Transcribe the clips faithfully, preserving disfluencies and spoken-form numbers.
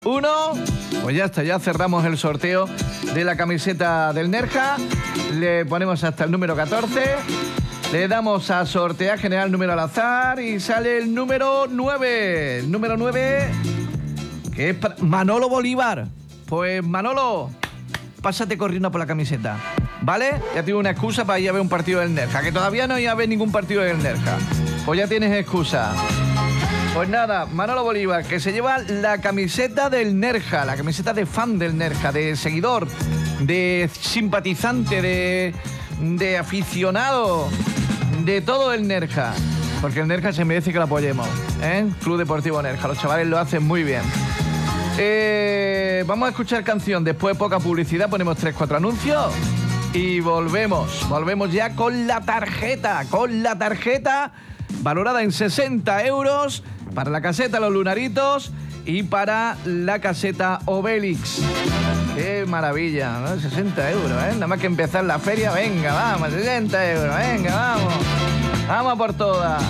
Uno, pues ya está, ya cerramos el sorteo de la camiseta del Nerja. Le ponemos hasta el número catorce. Le damos a sortear, generar el número al azar y sale el número nueve. El número nueve, que es para Manolo Bolívar. Pues Manolo, pásate corriendo por la camiseta, ¿vale? Ya tengo una excusa para ir a ver un partido del Nerja, que todavía no he ido a ver ningún partido del Nerja. Pues ya tienes excusa. Pues nada, Manolo Bolívar, que se lleva la camiseta del Nerja, la camiseta de fan del Nerja, de seguidor, de simpatizante, de, de aficionado, de todo el Nerja. Porque el Nerja se merece que lo apoyemos, ¿eh? Club Deportivo Nerja, los chavales lo hacen muy bien. Eh, vamos a escuchar canción, después poca publicidad, ponemos tres, cuatro anuncios y volvemos. Volvemos ya con la tarjeta, con la tarjeta valorada en sesenta euros para la caseta Los Lunaritos y para la caseta Obélix. ¡Qué maravilla! ¿No? sesenta euros, ¿eh? Nada más que empezar la feria. Venga, vamos, sesenta euros, venga, vamos. Vamos a por todas.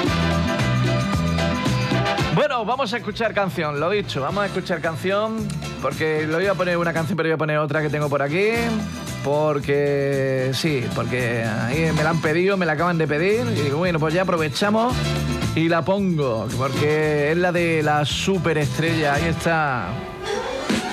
Bueno, vamos a escuchar canción, lo dicho, vamos a escuchar canción, porque lo iba a poner una canción, pero iba a poner otra que tengo por aquí, porque sí, porque ahí me la han pedido, me la acaban de pedir, y digo, bueno, pues ya aprovechamos y la pongo, porque es la de la superestrella, ahí está.